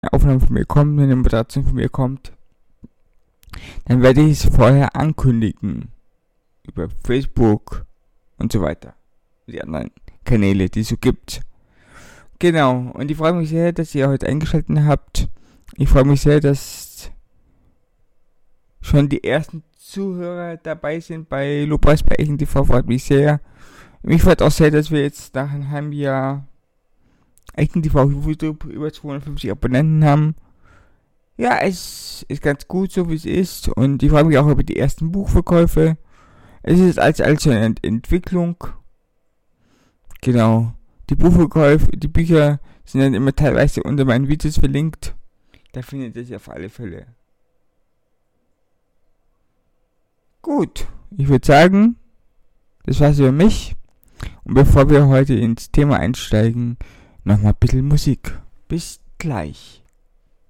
Aufnahme von mir kommt, wenn eine Moderation von mir kommt, dann werde ich es vorher ankündigen. Über Facebook und so weiter. Die anderen Kanäle, die es so gibt. Genau, und ich freue mich sehr, dass ihr heute eingeschaltet habt. Ich freue mich sehr, dass schon die ersten Zuhörer dabei sind bei Lobpreis bei Echen TV. Freut mich sehr. Mich freut auch sehr, dass wir jetzt nach einem halben Jahr Echen TV auf YouTube über 250 Abonnenten haben. Ja, es ist ganz gut, so wie es ist. Und ich freue mich auch über die ersten Buchverkäufe. Es ist also eine Entwicklung. Genau. Die Buchverkäufe, die Bücher sind dann immer teilweise unter meinen Videos verlinkt. Da findet ihr sie auf alle Fälle. Gut, ich würde sagen, das war's über mich. Und bevor wir heute ins Thema einsteigen, nochmal ein bisschen Musik. Bis gleich.